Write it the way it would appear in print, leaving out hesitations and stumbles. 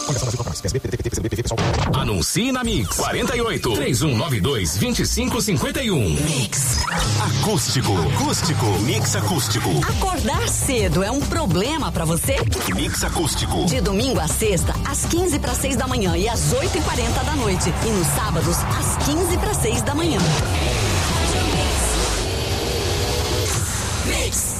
Anuncie na Mix 48 3192 2551. Mix Acústico. Mix acústico. Acordar cedo é um problema pra você? Mix acústico. De domingo a sexta, às 15:06 da manhã e às 8:40 da noite. E nos sábados, às 15:06 da manhã. Mix.